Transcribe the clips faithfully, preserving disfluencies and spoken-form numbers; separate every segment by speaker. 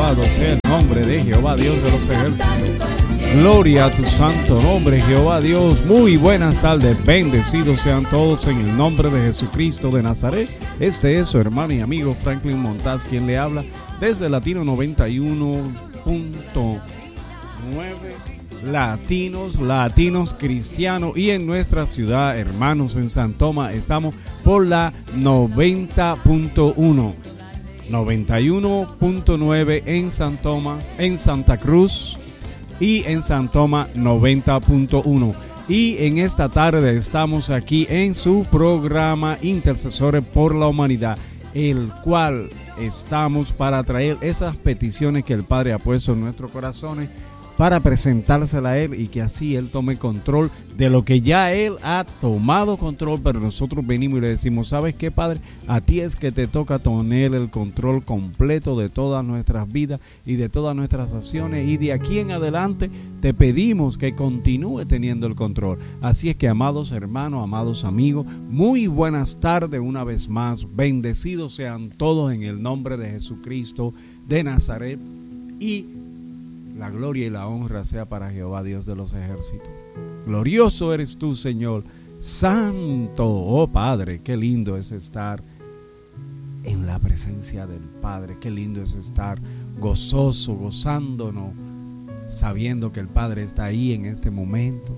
Speaker 1: alabado sea el nombre de Jehová Dios de los ejércitos. Gloria a tu santo nombre, Jehová Dios. Muy buenas tardes, bendecidos sean todos en el nombre de Jesucristo de Nazaret. Este es su hermano y amigo Franklin Montaz quien le habla desde Latino noventa y uno punto nueve. Latinos, latinos cristianos, y en nuestra ciudad, hermanos, en San Tomás, estamos por la noventa punto uno, noventa y uno punto nueve en San Tomás, en Santa Cruz, y en San Tomás noventa punto uno. Y en esta tarde estamos aquí en su programa Intercesores por la Humanidad, el cual estamos para traer esas peticiones que el Padre ha puesto en nuestros corazones, para presentársela a Él y que así Él tome control de lo que ya Él ha tomado control. Pero nosotros venimos y le decimos: ¿sabes qué, Padre? A ti es que te toca tener el control completo de todas nuestras vidas y de todas nuestras acciones, y de aquí en adelante te pedimos que continúe teniendo el control. Así es que, amados hermanos, amados amigos, muy buenas tardes una vez más. Bendecidos sean todos en el nombre de Jesucristo de Nazaret, y la gloria y la honra sea para Jehová Dios de los ejércitos. Glorioso eres tú, Señor, santo, oh Padre. Qué lindo es estar en la presencia del Padre. Qué lindo es estar gozoso, gozándonos, sabiendo que el Padre está ahí en este momento,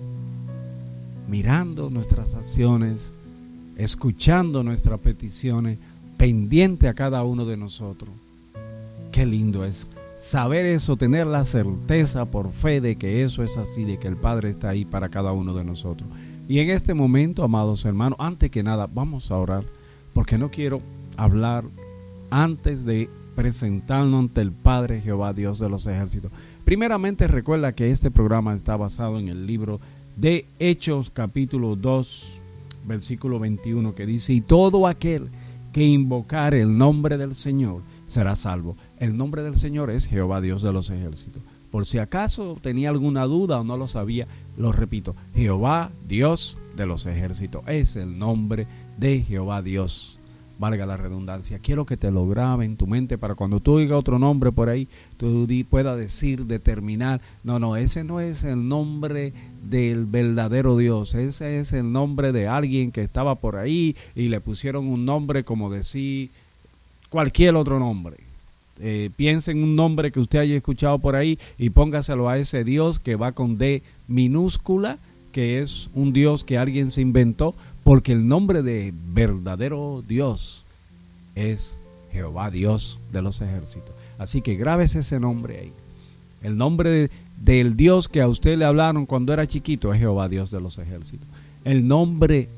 Speaker 1: mirando nuestras acciones, escuchando nuestras peticiones, pendiente a cada uno de nosotros. Qué lindo es saber eso, tener la certeza por fe de que eso es así, de que el Padre está ahí para cada uno de nosotros. Y en este momento, amados hermanos, antes que nada, vamos a orar, porque no quiero hablar antes de presentarnos ante el Padre Jehová Dios de los ejércitos. Primeramente, recuerda que este programa está basado en el libro de Hechos, capítulo dos, versículo veintiuno, que dice: y todo aquel que invocare el nombre del Señor será salvo. El nombre del Señor es Jehová Dios de los ejércitos. Por si acaso tenía alguna duda o no lo sabía, lo repito: Jehová Dios de los ejércitos es el nombre de Jehová Dios. Valga la redundancia. Quiero que te lo grabe en tu mente para cuando tú digas otro nombre por ahí, tú di, puedas decir, determinar: no, no, ese no es el nombre del verdadero Dios. Ese es el nombre de alguien que estaba por ahí y le pusieron un nombre, como decir cualquier otro nombre. Eh, piense en un nombre que usted haya escuchado por ahí y póngaselo a ese Dios que va con D minúscula, que es un Dios que alguien se inventó, porque el nombre de verdadero Dios es Jehová Dios de los ejércitos. Así que grábese ese nombre ahí. El nombre de, del Dios que a usted le hablaron cuando era chiquito es Jehová Dios de los ejércitos. El nombre,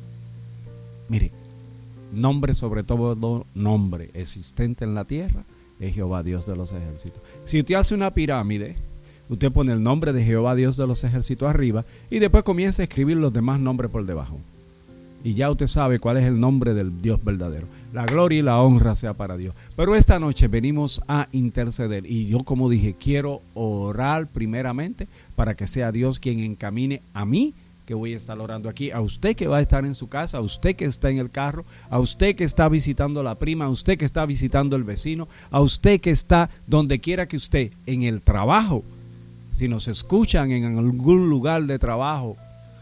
Speaker 1: mire, nombre sobre todo nombre existente en la tierra es Jehová Dios de los ejércitos. Si usted hace una pirámide, usted pone el nombre de Jehová Dios de los ejércitos arriba y después comienza a escribir los demás nombres por debajo. Y ya usted sabe cuál es el nombre del Dios verdadero. La gloria y la honra sea para Dios. Pero esta noche venimos a interceder. Y yo, como dije, quiero orar primeramente para que sea Dios quien encamine a mí, que voy a estar orando aquí, a usted que va a estar en su casa, a usted que está en el carro, a usted que está visitando a la prima, a usted que está visitando al vecino, a usted que está donde quiera que usted, en el trabajo. Si nos escuchan en algún lugar de trabajo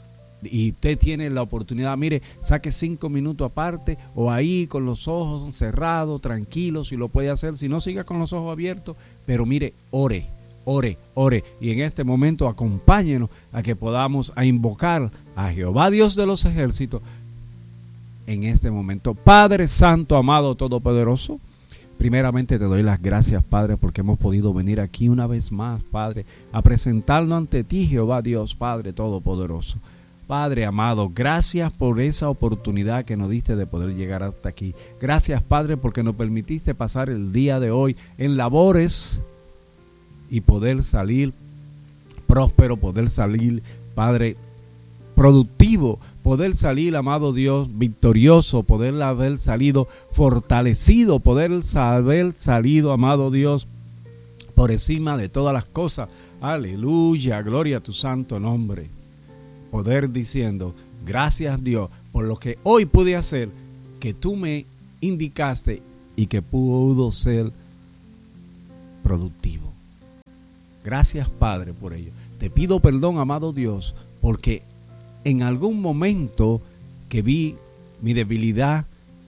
Speaker 1: y usted tiene la oportunidad, mire, saque cinco minutos aparte o ahí con los ojos cerrados, tranquilo, si lo puede hacer. Si no, siga con los ojos abiertos, pero mire, ore. Ore, ore, y en este momento acompáñenos a que podamos a invocar a Jehová Dios de los ejércitos en este momento. Padre Santo, amado, todopoderoso, primeramente te doy las gracias, Padre, porque hemos podido venir aquí una vez más, Padre, a presentarnos ante ti, Jehová Dios, Padre todopoderoso. Padre amado, gracias por esa oportunidad que nos diste de poder llegar hasta aquí. Gracias, Padre, porque nos permitiste pasar el día de hoy en labores y poder salir próspero, poder salir, Padre, productivo, poder salir, amado Dios, victorioso, poder haber salido fortalecido, poder haber salido, amado Dios, por encima de todas las cosas. Aleluya, gloria a tu santo nombre. Poder diciendo: gracias, Dios, por lo que hoy pude hacer, que tú me indicaste y que pudo ser productivo. Gracias, Padre, por ello. Te pido perdón, amado Dios, porque en algún momento que vi mi debilidad,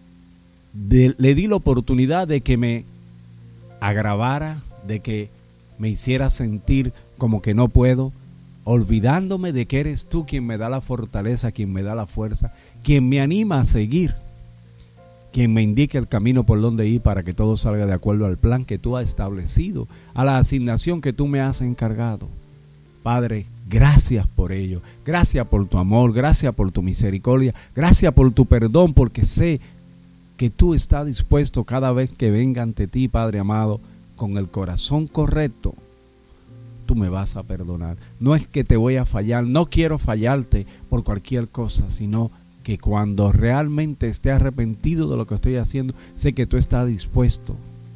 Speaker 1: de, le di la oportunidad de que me agravara, de que me hiciera sentir como que no puedo, olvidándome de que eres tú quien me da la fortaleza, quien me da la fuerza, quien me anima a seguir, quien me indique el camino por donde ir para que todo salga de acuerdo al plan que tú has establecido, a la asignación que tú me has encargado. Padre, gracias por ello, gracias por tu amor, gracias por tu misericordia, gracias por tu perdón, porque sé que tú estás dispuesto cada vez que venga ante ti, Padre amado, con el corazón correcto, tú me vas a perdonar. No es que te voy a fallar, no quiero fallarte por cualquier cosa, sino que cuando realmente esté arrepentido de lo que estoy haciendo, sé que tú estás dispuesto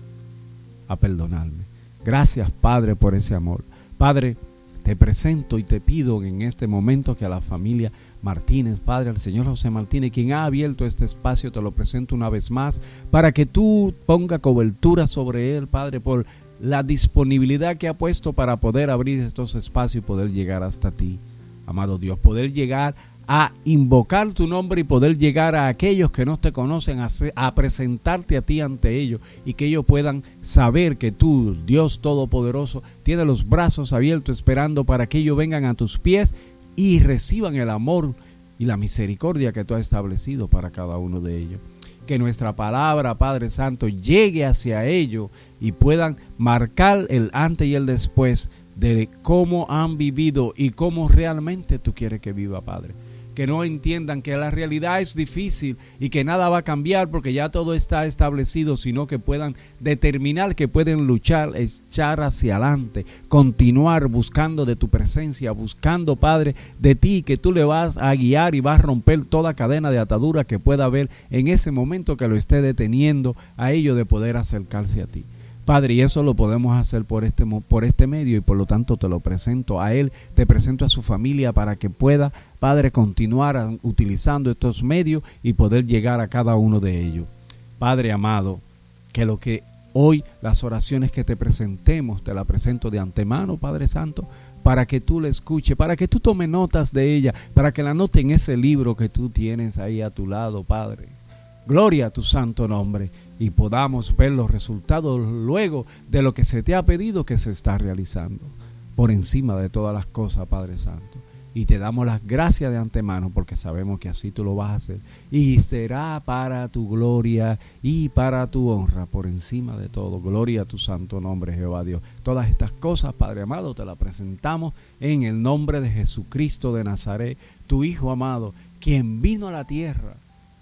Speaker 1: a perdonarme. Gracias, Padre, por ese amor. Padre, te presento y te pido en este momento que a la familia Martínez, Padre, al señor José Martínez, quien ha abierto este espacio, te lo presento una vez más, para que tú ponga cobertura sobre él, Padre, por la disponibilidad que ha puesto para poder abrir estos espacios y poder llegar hasta ti, amado Dios, poder llegar a invocar tu nombre y poder llegar a aquellos que no te conocen, a, a presentarte a ti ante ellos y que ellos puedan saber que tú, Dios Todopoderoso, tienes los brazos abiertos esperando para que ellos vengan a tus pies y reciban el amor y la misericordia que tú has establecido para cada uno de ellos. Que nuestra palabra, Padre Santo, llegue hacia ellos y puedan marcar el antes y el después de cómo han vivido y cómo realmente tú quieres que viva, Padre. Que no entiendan que la realidad es difícil y que nada va a cambiar porque ya todo está establecido, sino que puedan determinar que pueden luchar, echar hacia adelante, continuar buscando de tu presencia, buscando, Padre, de ti, que tú le vas a guiar y vas a romper toda cadena de atadura que pueda haber en ese momento que lo esté deteniendo a ellos de poder acercarse a ti. Padre, y eso lo podemos hacer por este, por este medio y por lo tanto te lo presento a él, te presento a su familia para que pueda, Padre, continuar utilizando estos medios y poder llegar a cada uno de ellos. Padre amado, que lo que hoy las oraciones que te presentemos, te las presento de antemano, Padre Santo, para que tú la escuches, para que tú tomes notas de ella, para que la note en ese libro que tú tienes ahí a tu lado, Padre. Gloria a tu santo nombre y podamos ver los resultados luego de lo que se te ha pedido que se está realizando por encima de todas las cosas, Padre Santo. Y te damos las gracias de antemano porque sabemos que así tú lo vas a hacer y será para tu gloria y para tu honra por encima de todo. Gloria a tu santo nombre, Jehová Dios. Todas estas cosas, Padre amado, te las presentamos en el nombre de Jesucristo de Nazaret, tu Hijo amado, quien vino a la tierra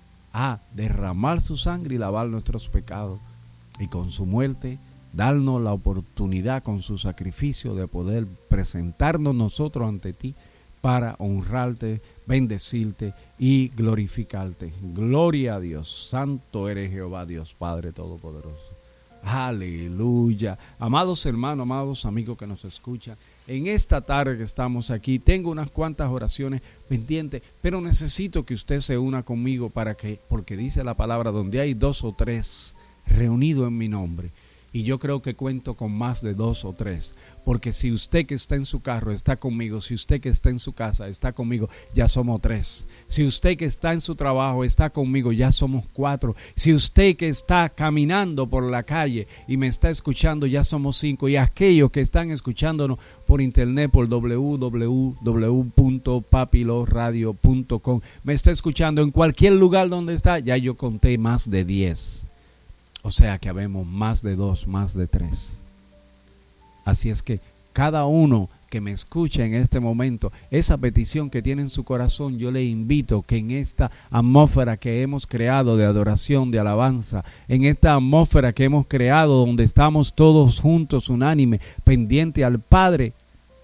Speaker 1: a derramar su sangre y lavar nuestros pecados, y con su muerte darnos la oportunidad con su sacrificio de poder presentarnos nosotros ante ti para honrarte, bendecirte y glorificarte. Gloria a Dios. Santo eres Jehová Dios Padre Todopoderoso. Aleluya. Amados hermanos, amados amigos que nos escuchan, en esta tarde que estamos aquí, tengo unas cuantas oraciones pendientes, pero necesito que usted se una conmigo para que, porque dice la palabra, donde hay dos o tres reunidos en mi nombre. Y yo creo que cuento con más de dos o tres, porque si usted que está en su carro está conmigo, si usted que está en su casa está conmigo, ya somos tres. Si usted que está en su trabajo está conmigo, ya somos cuatro. Si usted que está caminando por la calle y me está escuchando, ya somos cinco. Y aquellos que están escuchándonos por internet, por doble u doble u doble u punto papiloradio punto com, me está escuchando en cualquier lugar donde está, ya yo conté más de diez. O sea que habemos más de dos, más de tres. Así es que cada uno que me escucha en este momento, esa petición que tiene en su corazón, yo le invito que en esta atmósfera que hemos creado de adoración, de alabanza, en esta atmósfera que hemos creado donde estamos todos juntos, unánime, pendiente al Padre,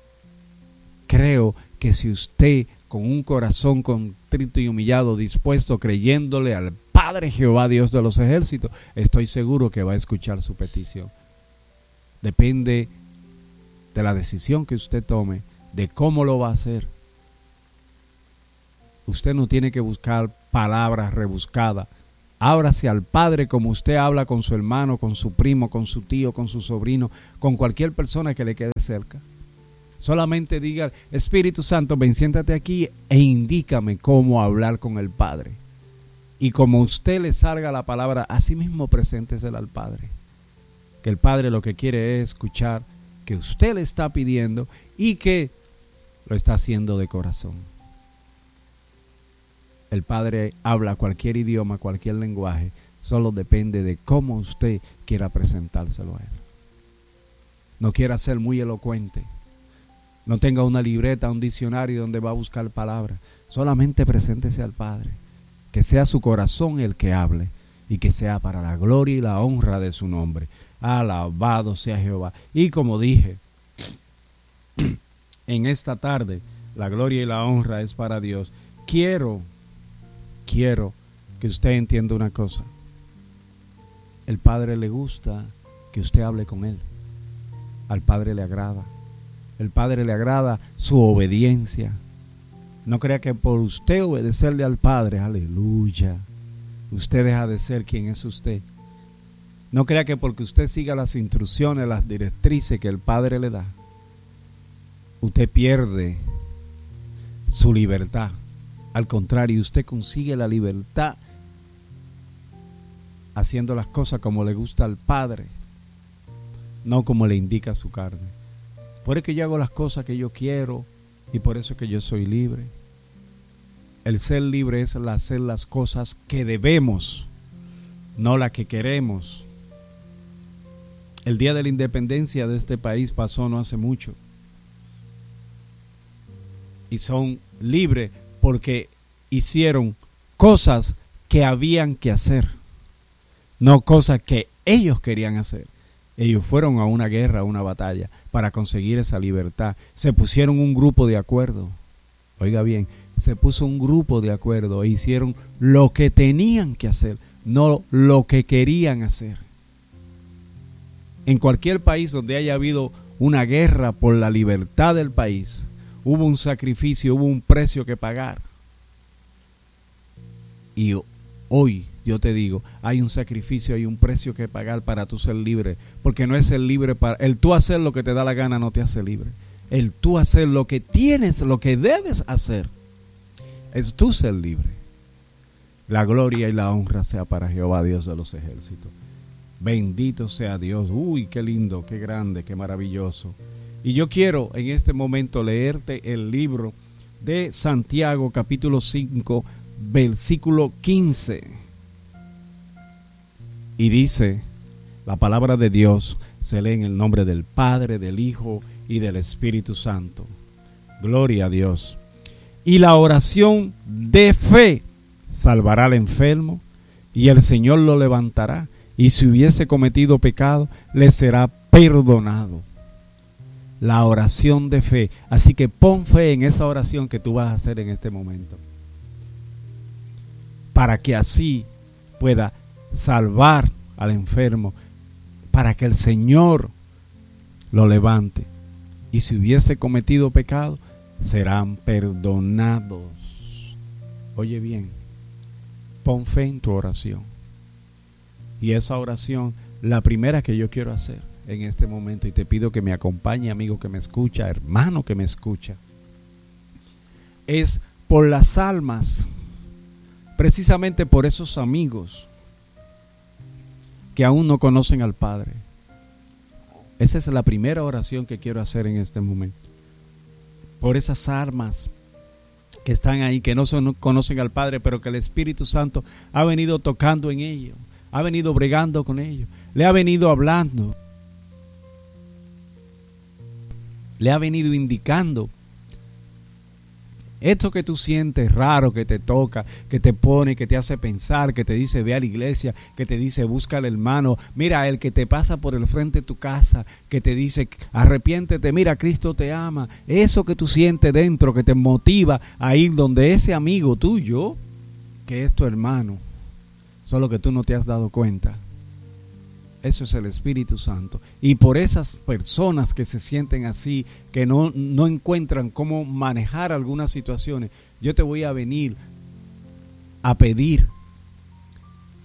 Speaker 1: creo que si usted con un corazón contrito y humillado, dispuesto, creyéndole al Padre Jehová Dios de los ejércitos, estoy seguro que va a escuchar su petición. Depende de la decisión que usted tome, de cómo lo va a hacer. Usted no tiene que buscar palabras rebuscadas. Ábrase al Padre como usted habla con su hermano, con su primo, con su tío, con su sobrino, con cualquier persona que le quede cerca. Solamente diga, Espíritu Santo, ven, siéntate aquí e indícame cómo hablar con el Padre. Y como usted le salga la palabra, así mismo preséntesela al Padre. Que el Padre lo que quiere es escuchar que usted le está pidiendo y que lo está haciendo de corazón. El Padre habla cualquier idioma, cualquier lenguaje, solo depende de cómo usted quiera presentárselo a Él. No quiera ser muy elocuente. No tenga una libreta, un diccionario donde va a buscar palabras. Solamente preséntese al Padre. Que sea su corazón el que hable y que sea para la gloria y la honra de su nombre. Alabado sea Jehová. Y como dije, en esta tarde, la gloria y la honra es para Dios. Quiero, quiero que usted entienda una cosa. El Padre le gusta que usted hable con Él. Al Padre le agrada. El Padre le agrada su obediencia. No crea que por usted obedecerle al Padre, aleluya, usted deja de ser quien es usted. No crea que porque usted siga las instrucciones, las directrices que el Padre le da, usted pierde su libertad. Al contrario, usted consigue la libertad haciendo las cosas como le gusta al Padre, no como le indica su carne. Por eso que yo hago las cosas que yo quiero y por eso que yo soy libre. El ser libre es el hacer las cosas que debemos, no las que queremos. El día de la independencia de este país pasó no hace mucho. Y son libres porque hicieron cosas que habían que hacer, no cosas que ellos querían hacer. Ellos fueron a una guerra, a una batalla, para conseguir esa libertad. Se pusieron un grupo de acuerdo. Oiga bien, se puso un grupo de acuerdo e hicieron lo que tenían que hacer, no lo que querían hacer. En cualquier país donde haya habido una guerra por la libertad del país, hubo un sacrificio, hubo un precio que pagar. Y hoy yo te digo, hay un sacrificio, hay un precio que pagar para tú ser libre, porque no es ser libre para el tú hacer lo que te da la gana, no te hace libre. El tú hacer lo que tienes, lo que debes hacer, es tú ser libre. La gloria y la honra sea para Jehová, Dios de los ejércitos. Bendito sea Dios. Uy, qué lindo, qué grande, qué maravilloso. Y yo quiero en este momento leerte el libro de Santiago, capítulo cinco, versículo quince. Y dice, la palabra de Dios se lee en el nombre del Padre, del Hijo y del Espíritu Santo. Gloria a Dios. Y la oración de fe salvará al enfermo, y el Señor lo levantará, y si hubiese cometido pecado, le será perdonado. La oración de fe. Así que pon fe en esa oración que tú vas a hacer en este momento, para que así pueda salvar al enfermo, para que el Señor lo levante, y si hubiese cometido pecado, serán perdonados. Oye bien, pon fe en tu oración. Y esa oración, la primera que yo quiero hacer en este momento, y te pido que me acompañe, amigo que me escucha, hermano que me escucha, es por las almas, precisamente por esos amigos que aún no conocen al Padre. Esa es la primera oración que quiero hacer en este momento. Por esas almas que están ahí, que no, son, no conocen al Padre, pero que el Espíritu Santo ha venido tocando en ellos, ha venido bregando con ellos, le ha venido hablando, le ha venido indicando. Esto que tú sientes raro, que te toca, que te pone, que te hace pensar, que te dice ve a la iglesia, que te dice busca al hermano, mira el que te pasa por el frente de tu casa, que te dice arrepiéntete, mira Cristo te ama. Eso que tú sientes dentro, que te motiva a ir donde ese amigo tuyo, que es tu hermano, solo que tú no te has dado cuenta. Eso es el Espíritu Santo. Y por esas personas que se sienten así, que no, no encuentran cómo manejar algunas situaciones, yo te voy a venir a pedir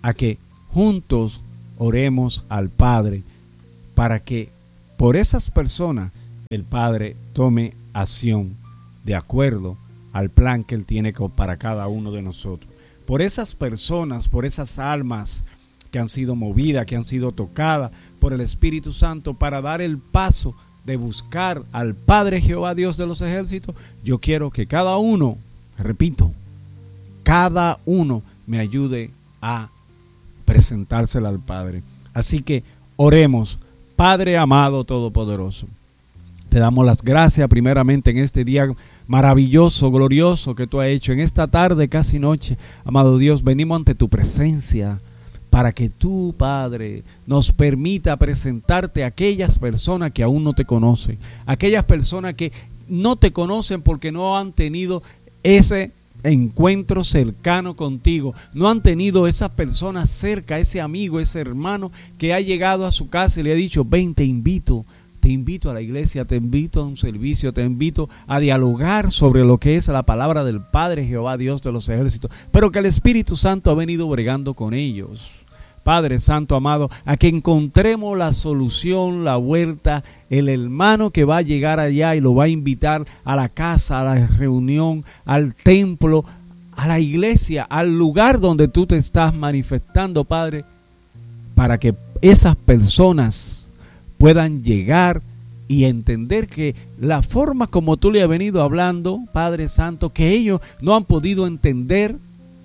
Speaker 1: a que juntos oremos al Padre para que por esas personas el Padre tome acción de acuerdo al plan que Él tiene para cada uno de nosotros. Por esas personas, por esas almas que han sido movidas, que han sido tocadas por el Espíritu Santo para dar el paso de buscar al Padre Jehová Dios de los ejércitos, yo quiero que cada uno, repito, cada uno me ayude a presentársela al Padre. Así que oremos. Padre amado todopoderoso, te damos las gracias primeramente en este día maravilloso, glorioso que tú has hecho, en esta tarde, casi noche. Amado Dios, venimos ante tu presencia para que tú, Padre, nos permita presentarte a aquellas personas que aún no te conocen, aquellas personas que no te conocen porque no han tenido ese encuentro cercano contigo, no han tenido esa persona cerca, ese amigo, ese hermano que ha llegado a su casa y le ha dicho: ven, te invito, te invito a la iglesia, te invito a un servicio, te invito a dialogar sobre lo que es la palabra del Padre Jehová Dios de los ejércitos, pero que el Espíritu Santo ha venido bregando con ellos. Padre Santo amado, a que encontremos la solución, la vuelta, el hermano que va a llegar allá y lo va a invitar a la casa, a la reunión, al templo, a la iglesia, al lugar donde tú te estás manifestando, Padre, para que esas personas puedan llegar y entender que la forma como tú le has venido hablando, Padre Santo, que ellos no han podido entender,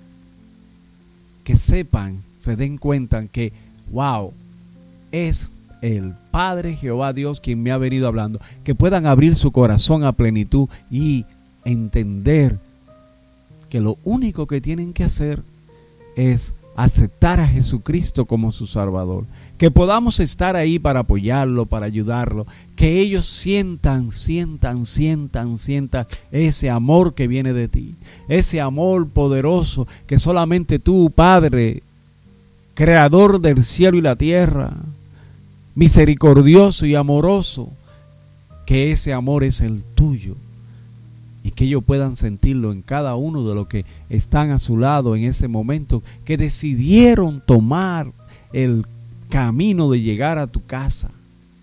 Speaker 1: que sepan, se den cuenta que, wow, es el Padre Jehová Dios quien me ha venido hablando, que puedan abrir su corazón a plenitud y entender que lo único que tienen que hacer es aceptar a Jesucristo como su Salvador, que podamos estar ahí para apoyarlo, para ayudarlo, que ellos sientan, sientan, sientan, sientan ese amor que viene de ti, ese amor poderoso que solamente tú, Padre, Creador del cielo y la tierra, misericordioso y amoroso, que ese amor es el tuyo y que ellos puedan sentirlo en cada uno de los que están a su lado en ese momento, que decidieron tomar el camino de llegar a tu casa,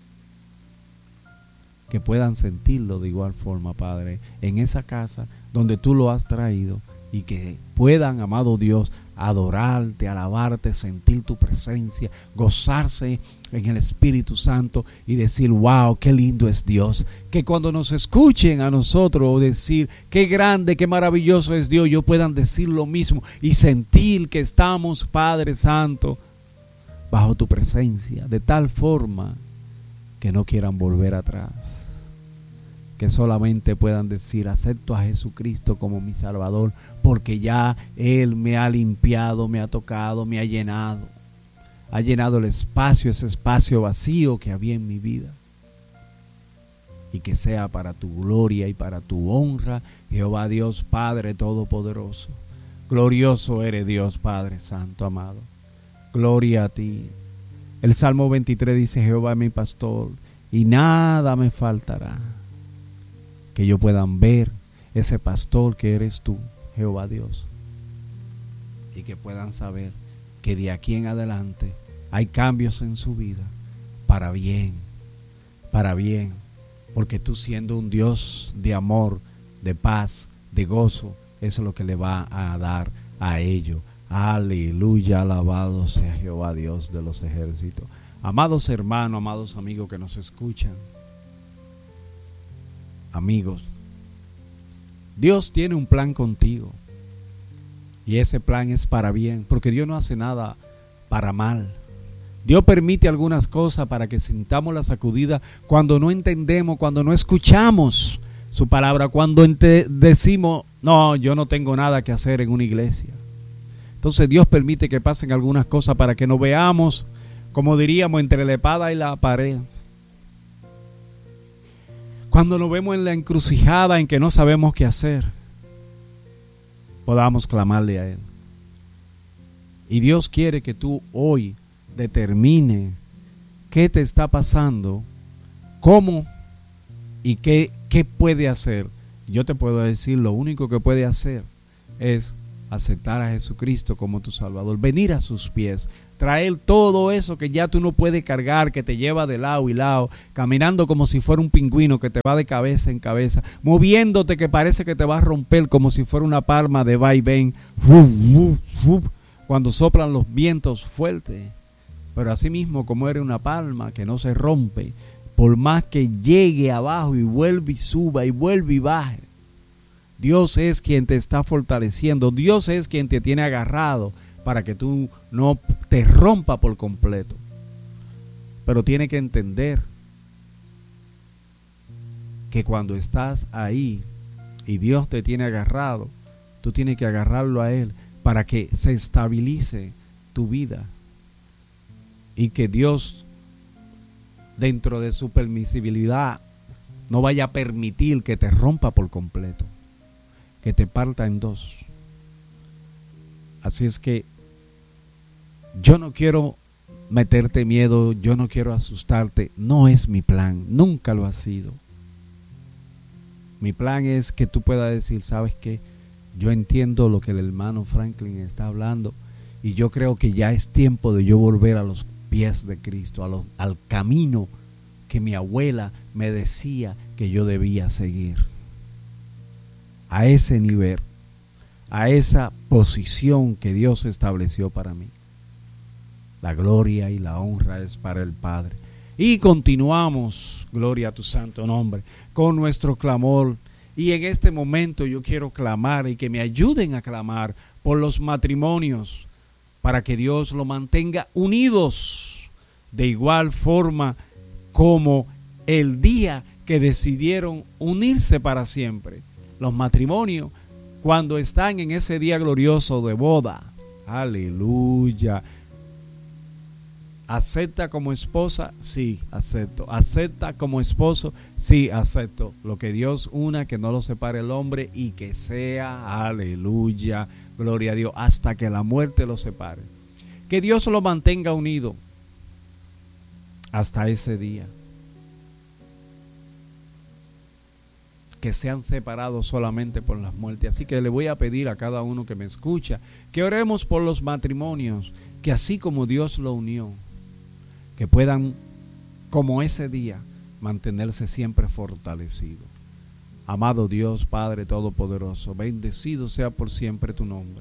Speaker 1: que puedan sentirlo de igual forma, Padre, en esa casa donde tú lo has traído, y que puedan, amado Dios, adorarte, alabarte, sentir tu presencia, gozarse en el Espíritu Santo y decir: wow, qué lindo es Dios. Que cuando nos escuchen a nosotros decir qué grande, qué maravilloso es Dios, ellos puedan decir lo mismo y sentir que estamos, Padre Santo, bajo tu presencia, de tal forma que no quieran volver atrás, que solamente puedan decir: acepto a Jesucristo como mi Salvador, porque ya Él me ha limpiado, me ha tocado, me ha llenado, ha llenado el espacio, ese espacio vacío que había en mi vida, y que sea para tu gloria y para tu honra, Jehová Dios Padre Todopoderoso. Glorioso eres Dios Padre Santo amado, gloria a ti. El Salmo veintitrés dice: Jehová es mi pastor y nada me faltará. Que ellos puedan ver ese pastor que eres tú, Jehová Dios, y que puedan saber que de aquí en adelante hay cambios en su vida para bien, para bien, porque tú, siendo un Dios de amor, de paz, de gozo, eso es lo que le va a dar a ellos. Aleluya, alabado sea Jehová Dios de los ejércitos. Amados hermanos, amados amigos que nos escuchan, amigos, Dios tiene un plan contigo, y ese plan es para bien, porque Dios no hace nada para mal. Dios permite algunas cosas para que sintamos la sacudida cuando no entendemos, cuando no escuchamos su palabra, cuando ente- decimos: no, yo no tengo nada que hacer en una iglesia. Entonces Dios permite que pasen algunas cosas para que nos veamos, como diríamos, entre la espada y la pared. Cuando nos vemos en la encrucijada en que no sabemos qué hacer, podamos clamarle a Él. Y Dios quiere que tú hoy determine qué te está pasando, cómo y qué, qué puede hacer. Yo te puedo decir, lo único que puede hacer es aceptar a Jesucristo como tu Salvador, venir a sus pies, traer todo eso que ya tú no puedes cargar, que te lleva de lado y lado, caminando como si fuera un pingüino que te va de cabeza en cabeza, moviéndote que parece que te va a romper como si fuera una palma de va y ven, cuando soplan los vientos fuertes. Pero así mismo como eres una palma que no se rompe, por más que llegue abajo y vuelve y suba y vuelve y baje, Dios es quien te está fortaleciendo, Dios es quien te tiene agarrado para que tú no te rompa por completo. Pero tienes que entender que cuando estás ahí y Dios te tiene agarrado, tú tienes que agarrarlo a Él para que se estabilice tu vida y que Dios, dentro de su permisibilidad, no vaya a permitir que te rompa por completo, que te parta en dos. Así es que yo no quiero meterte miedo, yo no quiero asustarte, no es mi plan, nunca lo ha sido. Mi plan es que tú puedas decir, ¿sabes qué? Yo entiendo lo que el hermano Franklin está hablando y yo creo que ya es tiempo de yo volver a los pies de Cristo, a los, al camino que mi abuela me decía que yo debía seguir. A ese nivel, a esa posición que Dios estableció para mí. La gloria y la honra es para el Padre. Y continuamos, gloria a tu santo nombre, con nuestro clamor. Y en este momento yo quiero clamar y que me ayuden a clamar por los matrimonios, para que Dios lo mantenga unidos, de igual forma como el día que decidieron unirse para siempre. Los matrimonios, cuando están en ese día glorioso de boda, aleluya. ¿Acepta como esposa? Sí, acepto. ¿Acepta como esposo? Sí, acepto. Lo que Dios una, que no lo separe el hombre y que sea, aleluya, gloria a Dios, hasta que la muerte lo separe. Que Dios lo mantenga unido hasta ese día. Que sean separados solamente por las muertes. Así que le voy a pedir a cada uno que me escucha que oremos por los matrimonios, que así como Dios lo unió, que puedan, como ese día, mantenerse siempre fortalecidos. Amado Dios, Padre Todopoderoso, bendecido sea por siempre tu nombre.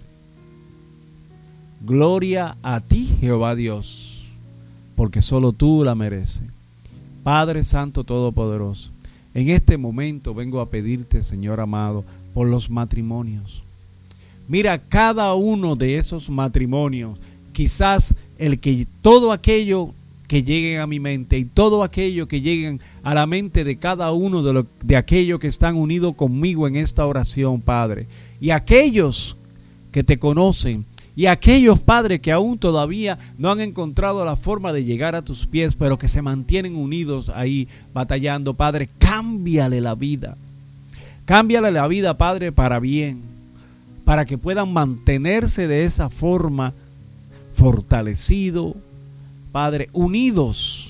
Speaker 1: Gloria a ti, Jehová Dios, porque solo tú la mereces. Padre Santo Todopoderoso, en este momento vengo a pedirte, Señor amado, por los matrimonios. Mira cada uno de esos matrimonios, quizás el que todo aquello que lleguen a mi mente y todo aquello que lleguen a la mente de cada uno de, lo, de aquellos que están unidos conmigo en esta oración, Padre. Y aquellos que te conocen y aquellos, Padre, que aún todavía no han encontrado la forma de llegar a tus pies, pero que se mantienen unidos ahí batallando, Padre, cámbiale la vida. Cámbiale la vida, Padre, para bien, para que puedan mantenerse de esa forma fortalecido, Padre, unidos,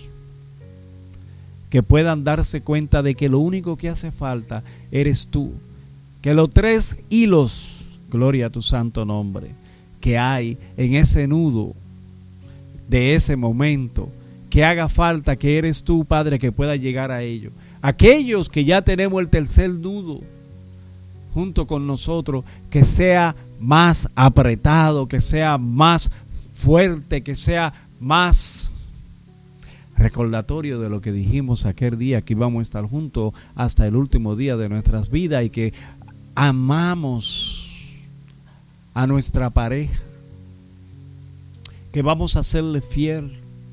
Speaker 1: que puedan darse cuenta de que lo único que hace falta eres tú, que los tres hilos, gloria a tu santo nombre, que hay en ese nudo de ese momento, que haga falta que eres tú, Padre, que pueda llegar a ello. Aquellos que ya tenemos el tercer nudo junto con nosotros, que sea más apretado, que sea más fuerte, que sea más recordatorio de lo que dijimos aquel día, que íbamos a estar juntos hasta el último día de nuestras vidas y que amamos a nuestra pareja, que vamos a serle fiel,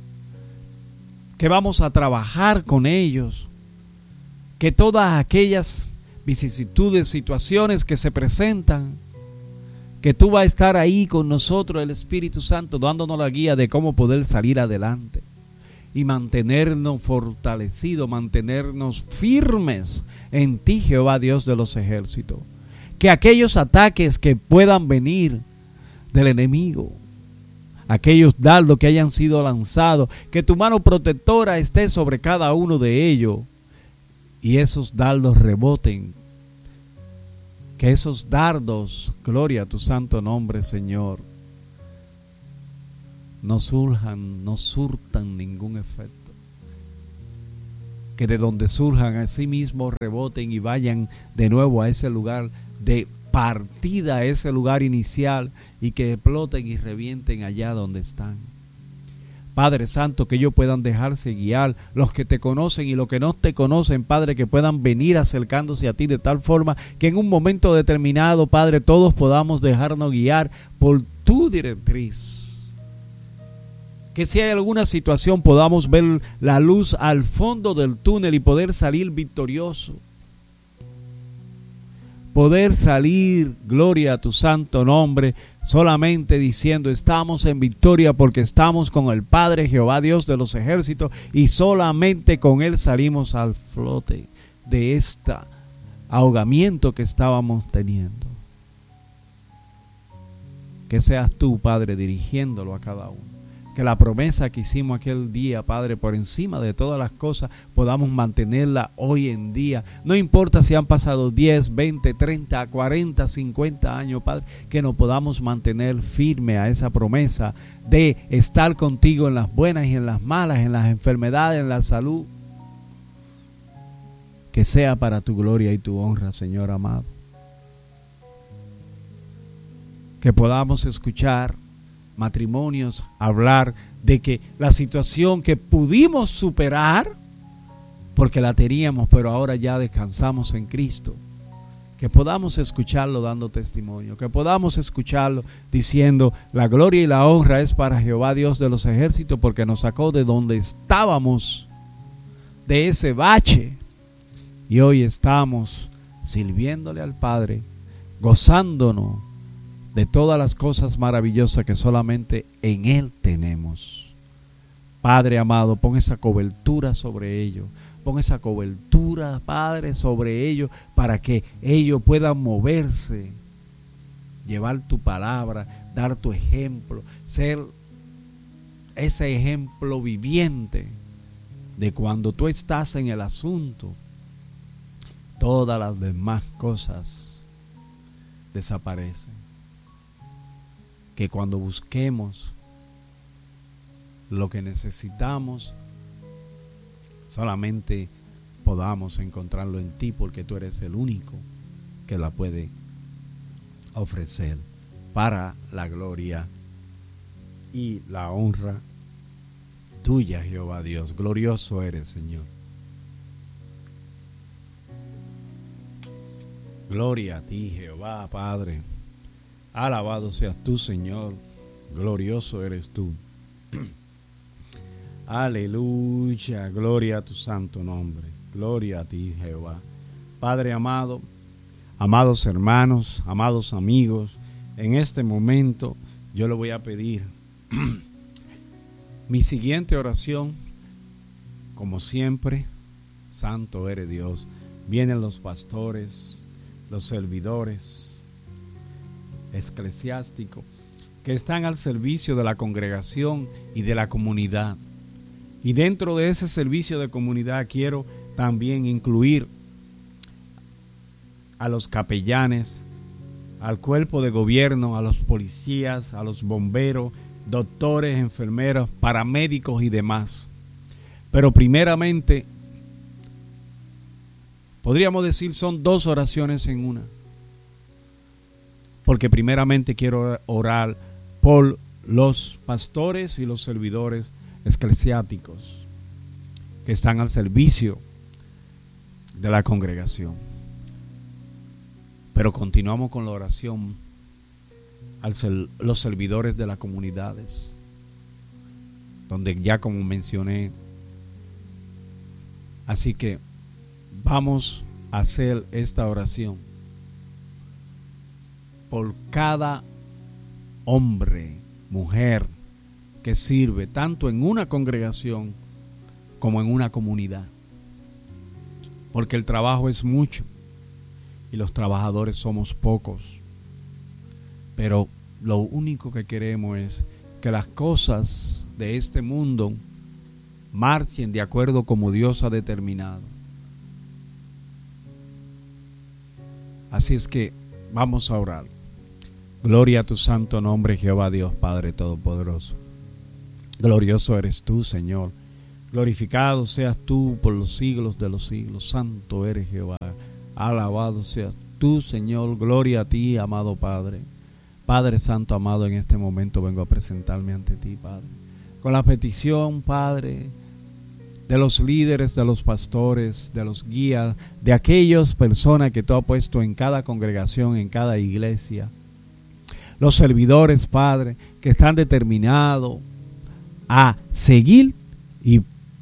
Speaker 1: que vamos a trabajar con ellos, que todas aquellas vicisitudes, situaciones que se presentan, que tú vas a estar ahí con nosotros, el Espíritu Santo, dándonos la guía de cómo poder salir adelante y mantenernos fortalecidos, mantenernos firmes en ti, Jehová Dios de los ejércitos. Que aquellos ataques que puedan venir del enemigo, aquellos dardos que hayan sido lanzados, que tu mano protectora esté sobre cada uno de ellos y esos dardos reboten, Que esos dardos, gloria a tu santo nombre, Señor, no surjan, no surtan ningún efecto. Que de donde surjan a sí mismos reboten y vayan de nuevo a ese lugar de partida, a ese lugar inicial, y que exploten y revienten allá donde están. Padre Santo, que ellos puedan dejarse guiar, los que te conocen y los que no te conocen, Padre, que puedan venir acercándose a ti de tal forma que en un momento determinado, Padre, todos podamos dejarnos guiar por tu directriz. Que si hay alguna situación podamos ver la luz al fondo del túnel y poder salir victorioso. Poder salir, gloria a tu santo nombre, solamente diciendo estamos en victoria porque estamos con el Padre Jehová Dios de los ejércitos y solamente con Él salimos al flote de este ahogamiento que estábamos teniendo. Que seas tú, Padre, dirigiéndolo a cada uno. Que la promesa que hicimos aquel día, Padre, por encima de todas las cosas, podamos mantenerla hoy en día. No importa si han pasado diez, veinte, treinta, cuarenta, cincuenta años, Padre, que nos podamos mantener firme a esa promesa de estar contigo en las buenas y en las malas, en las enfermedades, en la salud. Que sea para tu gloria y tu honra, Señor amado. Que podamos escuchar matrimonios hablar de que la situación que pudimos superar porque la teníamos, pero ahora ya descansamos en Cristo. Que podamos escucharlo dando testimonio, que podamos escucharlo diciendo la gloria y la honra es para Jehová Dios de los ejércitos porque nos sacó de donde estábamos, de ese bache, y hoy estamos sirviéndole al Padre, gozándonos de todas las cosas maravillosas que solamente en Él tenemos. Padre amado, pon esa cobertura sobre ellos. Pon esa cobertura, Padre, sobre ellos para que ellos puedan moverse, llevar tu palabra, dar tu ejemplo, ser ese ejemplo viviente de cuando tú estás en el asunto, todas las demás cosas desaparecen. Que cuando busquemos lo que necesitamos, solamente podamos encontrarlo en ti, porque tú eres el único que la puede ofrecer para la gloria y la honra tuya, Jehová Dios. Glorioso eres, Señor. Gloria a ti, Jehová, Padre. Alabado seas tú, Señor. Glorioso eres tú. Aleluya. Gloria a tu santo nombre. Gloria a ti, Jehová. Padre amado, amados hermanos, amados amigos, en este momento yo le voy a pedir mi siguiente oración. Como siempre, santo eres Dios. Vienen los pastores, los servidores eclesiásticos que están al servicio de la congregación y de la comunidad. Y dentro de ese servicio de comunidad quiero también incluir a los capellanes, al cuerpo de gobierno, a los policías, a los bomberos, doctores, enfermeros, paramédicos y demás. Pero primeramente, podríamos decir son dos oraciones en una. Porque primeramente quiero orar por los pastores y los servidores eclesiásticos que están al servicio de la congregación. Pero continuamos con la oración a los servidores de las comunidades, donde ya como mencioné. Así que vamos a hacer esta oración por cada hombre, mujer que sirve tanto en una congregación como en una comunidad. Porque el trabajo es mucho y los trabajadores somos pocos. Pero lo único que queremos es que las cosas de este mundo marchen de acuerdo como Dios ha determinado. Así es que Vamos a orar. Gloria a tu santo nombre, Jehová Dios Padre Todopoderoso. Glorioso eres tú, Señor. Glorificado seas tú por los siglos de los siglos. Santo eres Jehová. Alabado seas tú, Señor. Gloria a ti, amado Padre. Padre Santo, amado, en este momento vengo a presentarme ante ti, Padre, con la petición, Padre, de los líderes, de los pastores, de los guías, de aquellas personas que tú has puesto en cada congregación, en cada iglesia. Los servidores, Padre, que están determinados a seguir y,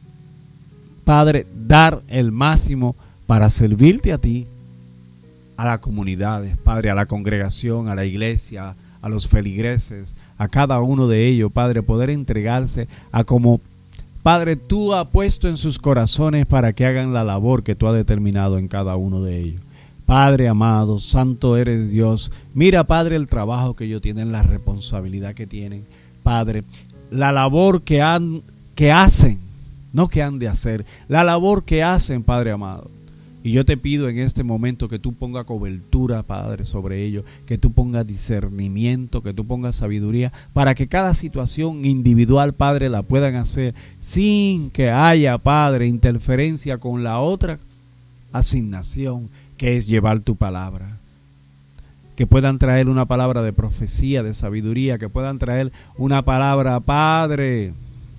Speaker 1: Padre, dar el máximo para servirte a ti, a las comunidades, Padre, a la congregación, a la iglesia, a los feligreses, a cada uno de ellos, Padre, poder entregarse a como, Padre, tú has puesto en sus corazones para que hagan la labor que tú has determinado en cada uno de ellos. Padre amado, santo eres Dios. Mira, Padre, el trabajo que ellos tienen, la responsabilidad que tienen, Padre, la labor que han, que hacen, no que han de hacer, la labor que hacen, Padre amado. Y yo te pido en este momento que tú pongas cobertura, Padre, sobre ellos, que tú pongas discernimiento, que tú pongas sabiduría, para que cada situación individual, Padre, la puedan hacer sin que haya, Padre, interferencia con la otra asignación, que es llevar tu palabra. Que puedan traer una palabra de profecía, de sabiduría, que puedan traer una palabra, Padre,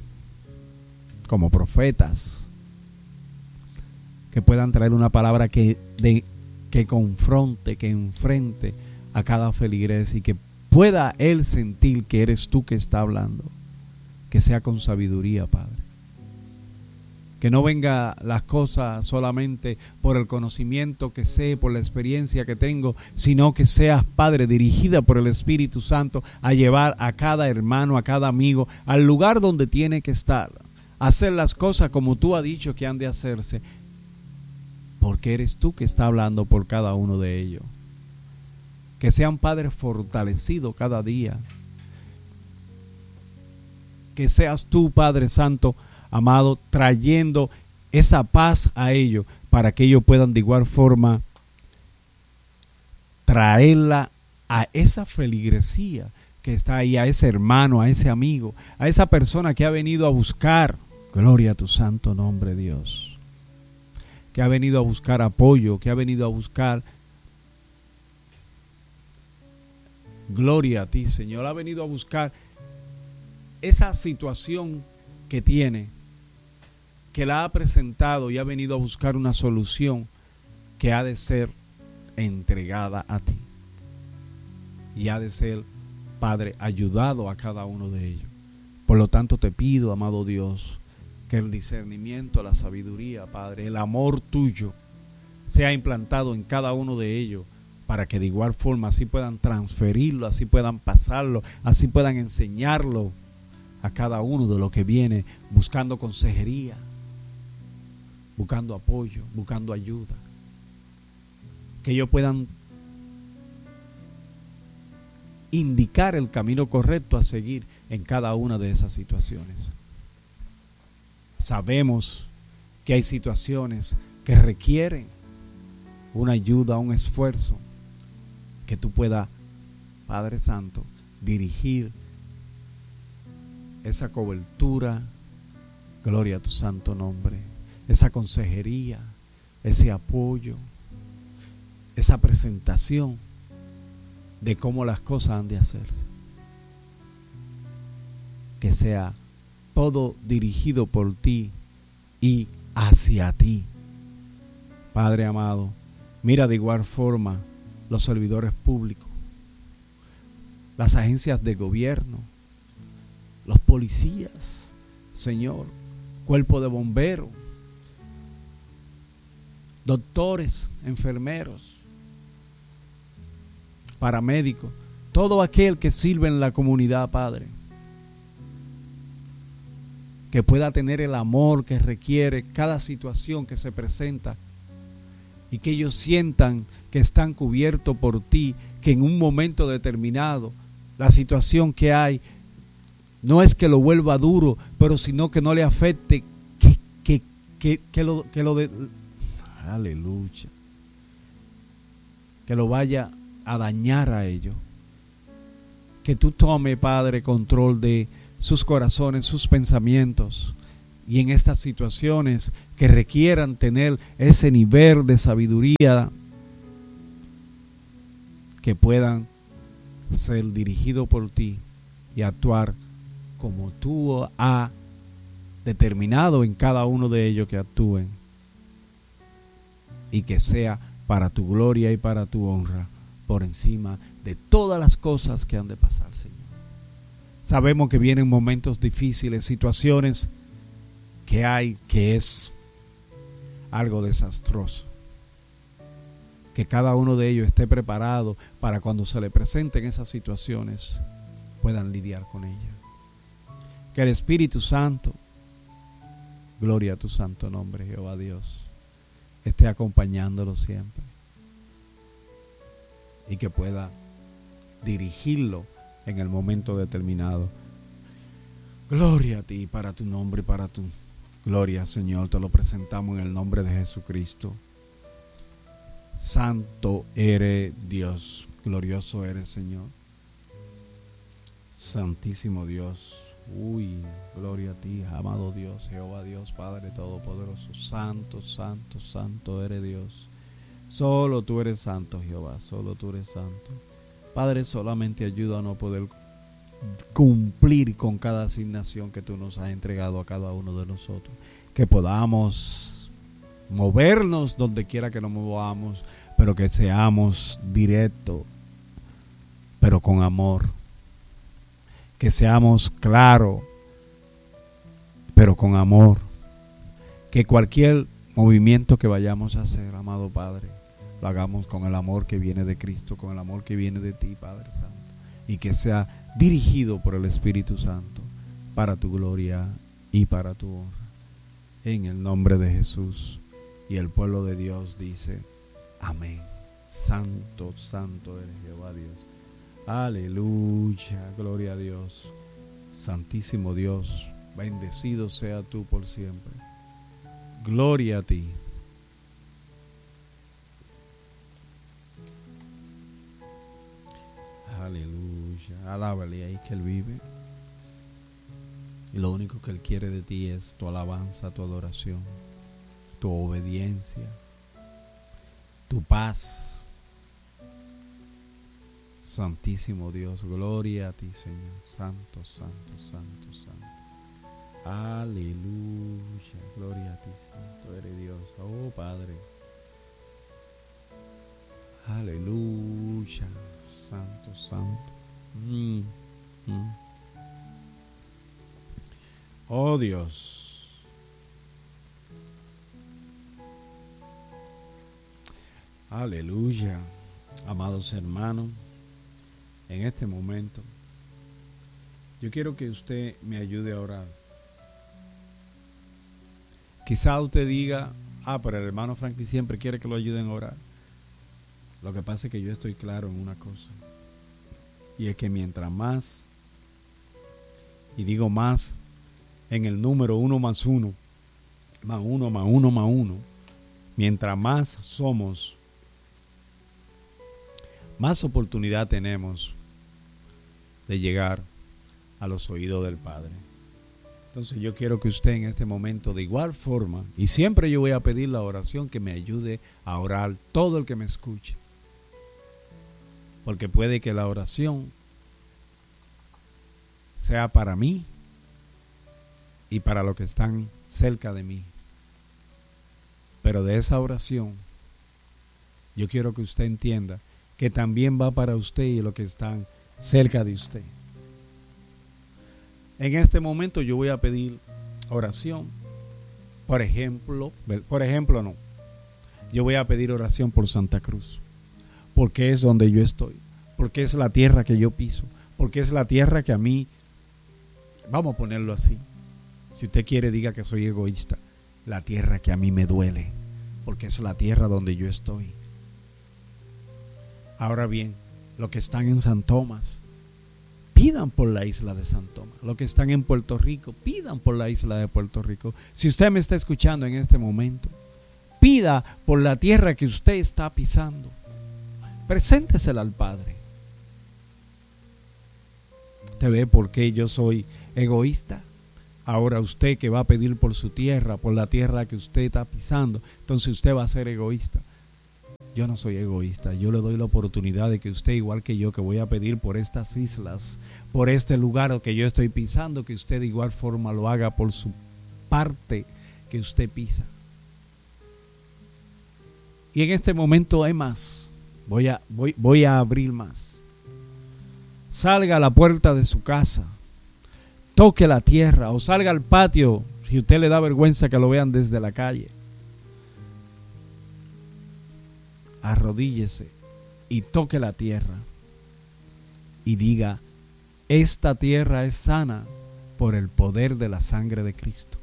Speaker 1: como profetas, que puedan traer una palabra que, de, que confronte, que enfrente a cada feligres y que pueda él sentir que eres tú que está hablando. Que sea con sabiduría, Padre. Que no venga las cosas solamente por el conocimiento que sé, por la experiencia que tengo, sino que seas, Padre, dirigida por el Espíritu Santo a llevar a cada hermano, a cada amigo, al lugar donde tiene que estar. Hacer las cosas como tú has dicho que han de hacerse. Porque eres tú que está hablando por cada uno de ellos. Que sean, Padre, fortalecidos cada día. Que seas tú, Padre Santo, amado, trayendo esa paz a ellos, para que ellos puedan de igual forma traerla a esa feligresía que está ahí, a ese hermano, a ese amigo, a esa persona que ha venido a buscar, gloria a tu santo nombre, Dios, que ha venido a buscar apoyo, que ha venido a buscar gloria a ti, Señor, ha venido a buscar esa situación que tiene, que la ha presentado y ha venido a buscar una solución que ha de ser entregada a ti y ha de ser, Padre, ayudado a cada uno de ellos. Por lo tanto te pido, amado Dios, que el discernimiento, la sabiduría, Padre, el amor tuyo sea implantado en cada uno de ellos, para que de igual forma así puedan transferirlo, así puedan pasarlo, así puedan enseñarlo a cada uno de los que viene buscando consejería, buscando apoyo, buscando ayuda. Que ellos puedan indicar el camino correcto a seguir en cada una de esas situaciones. Sabemos que hay situaciones que requieren una ayuda, un esfuerzo, que tú puedas, Padre Santo, dirigir esa cobertura, gloria a tu santo nombre, esa consejería, ese apoyo, esa presentación de cómo las cosas han de hacerse. Que sea todo dirigido por ti y hacia ti. Padre amado, mira de igual forma los servidores públicos, las agencias de gobierno, los policías, Señor, cuerpo de bomberos, doctores, enfermeros, paramédicos, todo aquel que sirve en la comunidad, Padre, que pueda tener el amor que requiere cada situación que se presenta y que ellos sientan que están cubiertos por ti, que en un momento determinado la situación que hay no es que lo vuelva duro, pero sino que no le afecte, que, que, que, que lo, que lo de, aleluya, que lo vaya a dañar a ellos. Que tú tome, Padre, control de sus corazones, sus pensamientos. Y en estas situaciones que requieran tener ese nivel de sabiduría, que puedan ser dirigidos por ti y actuar como tú has determinado en cada uno de ellos que actúen. Y que sea para tu gloria y para tu honra, por encima de todas las cosas que han de pasar, Señor. Sabemos que vienen momentos difíciles, situaciones que hay que es algo desastroso. Que cada uno de ellos esté preparado para cuando se le presenten esas situaciones puedan lidiar con ellas. Que el Espíritu Santo, gloria a tu santo nombre, Jehová Dios, esté acompañándolo siempre y que pueda dirigirlo en el momento determinado. Gloria a ti, para tu nombre y para tu gloria, Señor, te lo presentamos en el nombre de Jesucristo. Santo eres Dios, glorioso eres, Señor. Santísimo Dios, uy, gloria a ti, amado Dios, Jehová Dios, Padre Todopoderoso. Santo, santo, santo eres Dios. Solo tú eres santo, Jehová, solo tú eres santo. Padre, solamente ayuda a no poder cumplir con cada asignación que tú nos has entregado a cada uno de nosotros. Que podamos movernos donde quiera que nos movamos, pero que seamos directos, pero con amor. Que seamos claros, pero con amor. Que cualquier movimiento que vayamos a hacer, amado Padre, lo hagamos con el amor que viene de Cristo, con el amor que viene de ti, Padre Santo. Y que sea dirigido por el Espíritu Santo, para tu gloria y para tu honra. En el nombre de Jesús. Y el pueblo de Dios dice, amén. Santo, santo eres Jehová Dios. Aleluya, gloria a Dios. Santísimo Dios, bendecido sea tú por siempre. Gloria a ti. Aleluya, alábale ahí que Él vive. Y lo único que Él quiere de ti es tu alabanza, tu adoración, tu obediencia, tu paz. Santísimo Dios, gloria a ti, Señor. Santo, santo, santo, santo. Aleluya, gloria a ti, santo eres Dios. Oh, Padre. Aleluya, santo, santo. Mm, mm. Oh, Dios. Aleluya, amados hermanos. En este momento, yo quiero que usted me ayude a orar. Quizá usted diga, ah, pero el hermano Franklin siempre quiere que lo ayuden a orar. Lo que pasa es que yo estoy claro en una cosa. Y es que mientras más, y digo más, en el número uno más uno, más uno, más uno, más uno, mientras más somos, más oportunidad tenemos de llegar a los oídos del Padre. Entonces yo quiero que usted en este momento, de igual forma, y siempre yo voy a pedir la oración, que me ayude a orar todo el que me escuche. Porque puede que la oración sea para mí y para los que están cerca de mí. Pero de esa oración, yo quiero que usted entienda que también va para usted y los que están cerca de usted. En este momento yo voy a pedir oración. Por ejemplo, por ejemplo no. Yo voy a pedir oración por Santa Cruz. Porque es donde yo estoy. Porque es la tierra que yo piso. Porque es la tierra que a mí, vamos a ponerlo así. Si usted quiere, diga que soy egoísta. La tierra que a mí me duele. Porque es la tierra donde yo estoy. Ahora bien, los que están en San Tomás, pidan por la isla de San Tomás. Los que están en Puerto Rico, pidan por la isla de Puerto Rico. Si usted me está escuchando en este momento, pida por la tierra que usted está pisando. Preséntesela al Padre. ¿Usted ve por qué yo soy egoísta? Ahora usted que va a pedir por su tierra, por la tierra que usted está pisando, entonces usted va a ser egoísta. Yo no soy egoísta, yo le doy la oportunidad de que usted, igual que yo, que voy a pedir por estas islas, por este lugar que yo estoy pisando, que usted de igual forma lo haga por su parte que usted pisa. Y en este momento hay más, voy a, voy, voy a abrir más. Salga a la puerta de su casa, toque la tierra o salga al patio, si a usted le da vergüenza que lo vean desde la calle. Arrodíllese y toque la tierra y diga: esta tierra es sana por el poder de la sangre de Cristo.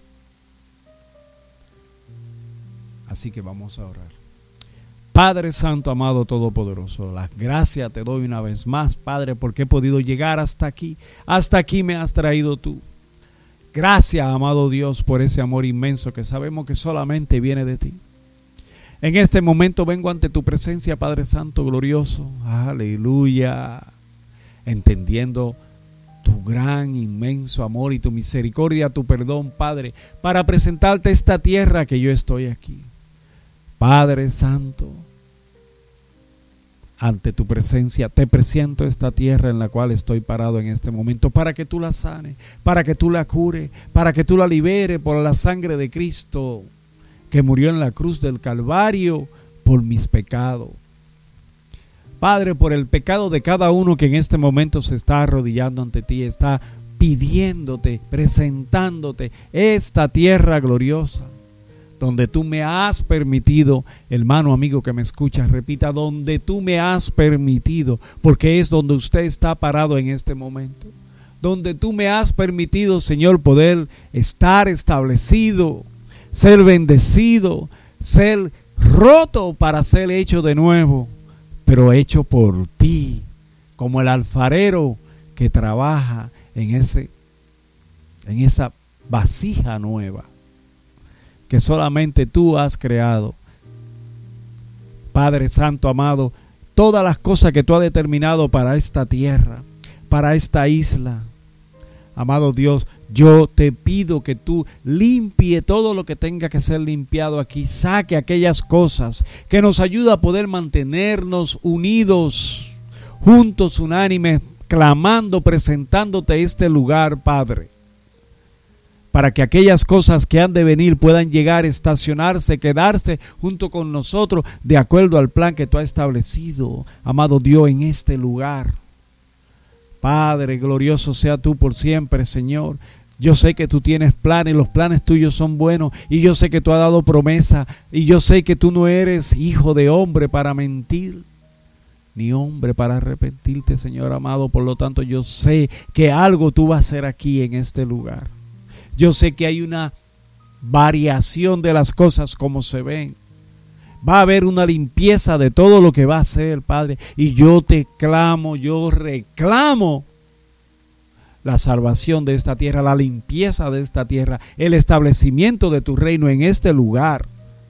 Speaker 1: Así que vamos a orar. Padre Santo, amado Todopoderoso, las gracias te doy una vez más, Padre, porque he podido llegar hasta aquí. Hasta aquí me has traído tú. Gracias, amado Dios, por ese amor inmenso que sabemos que solamente viene de ti. En este momento vengo ante tu presencia, Padre Santo glorioso, aleluya, entendiendo tu gran, inmenso amor y tu misericordia, tu perdón, Padre, para presentarte esta tierra que yo estoy aquí. Padre Santo, ante tu presencia te presento esta tierra en la cual estoy parado en este momento, para que tú la sanes, para que tú la cures, para que tú la liberes por la sangre de Cristo, que murió en la cruz del Calvario por mis pecados. Padre, por el pecado de cada uno que en este momento se está arrodillando ante ti, está pidiéndote, presentándote esta tierra gloriosa, donde tú me has permitido, hermano, amigo que me escuchas, repita, donde tú me has permitido, porque es donde usted está parado en este momento, donde tú me has permitido, Señor, poder estar establecido, ser bendecido, ser roto para ser hecho de nuevo, pero hecho por ti, como el alfarero que trabaja en ese, en esa vasija nueva que solamente tú has creado. Padre Santo amado, todas las cosas que tú has determinado para esta tierra, para esta isla, amado Dios, yo te pido que tú limpie todo lo que tenga que ser limpiado aquí. Saque aquellas cosas que nos ayudan a poder mantenernos unidos, juntos, unánimes, clamando, presentándote este lugar, Padre, para que aquellas cosas que han de venir puedan llegar, estacionarse, quedarse junto con nosotros de acuerdo al plan que tú has establecido, amado Dios, en este lugar. Padre, glorioso sea tú por siempre, Señor. Yo sé que tú tienes planes, los planes tuyos son buenos, y yo sé que tú has dado promesa, y yo sé que tú no eres hijo de hombre para mentir, ni hombre para arrepentirte, Señor amado. Por lo tanto, yo sé que algo tú vas a hacer aquí en este lugar. Yo sé que hay una variación de las cosas como se ven. Va a haber una limpieza de todo lo que va a ser, Padre. Y yo te clamo, yo reclamo la salvación de esta tierra, la limpieza de esta tierra, el establecimiento de tu reino en este lugar.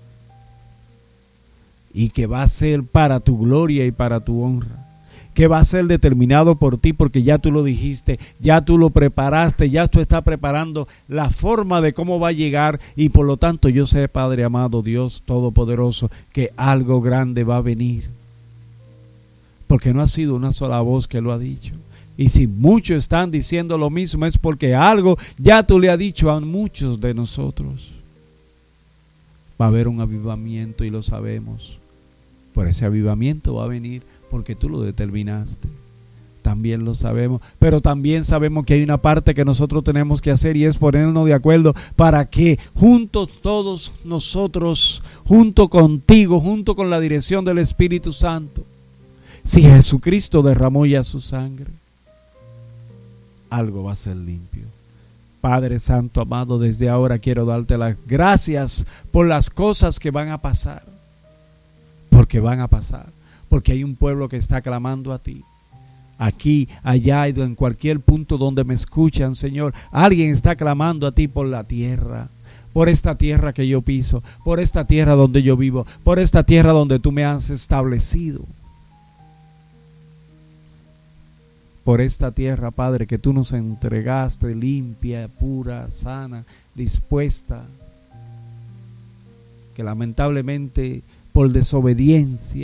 Speaker 1: Y que va a ser para tu gloria y para tu honra. Que va a ser determinado por ti, porque ya tú lo dijiste, ya tú lo preparaste, ya tú estás preparando la forma de cómo va a llegar, y por lo tanto yo sé, Padre amado, Dios Todopoderoso, que algo grande va a venir, porque no ha sido una sola voz que lo ha dicho, y si muchos están diciendo lo mismo es porque algo ya tú le has dicho a muchos de nosotros. Va a haber un avivamiento y lo sabemos, por ese avivamiento va a venir porque tú lo determinaste, también lo sabemos, pero también sabemos que hay una parte que nosotros tenemos que hacer, y es ponernos de acuerdo para que juntos todos nosotros, junto contigo, junto con la dirección del Espíritu Santo, si Jesucristo derramó ya su sangre, algo va a ser limpio. Padre Santo amado, desde ahora quiero darte las gracias por las cosas que van a pasar, porque van a pasar. Porque hay un pueblo que está clamando a ti. Aquí, allá y en cualquier punto donde me escuchan, Señor, alguien está clamando a ti por la tierra. Por esta tierra que yo piso. Por esta tierra donde yo vivo. Por esta tierra donde tú me has establecido. por esta tierra, Padre, que tú nos entregaste limpia, pura, sana, dispuesta, que lamentablemente por desobediencia